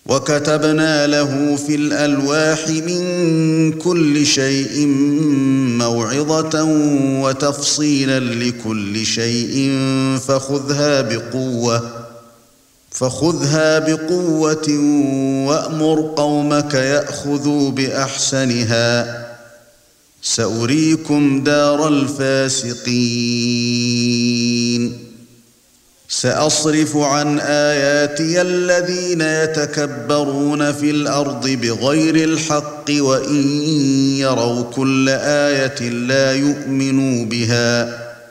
وكتبنا له في الألواح من كل شيء موعظة وتفصيلا لكل شيء فخذها بقوة وأمر قومك يأخذوا بأحسنها سأريكم دار الفاسقين سأصرف عن آياتي الذين يتكبرون في الأرض بغير الحق وإن يروا كل آية لا يؤمنوا بها